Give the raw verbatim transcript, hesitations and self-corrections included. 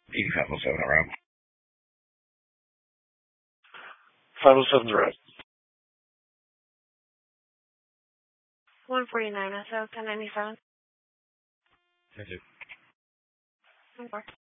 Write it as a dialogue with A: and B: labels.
A: eighty-five oh seven around.
B: five oh seven's right.
C: one forty-nine, so ten ninety-seven.
A: Thank you.
C: Okay.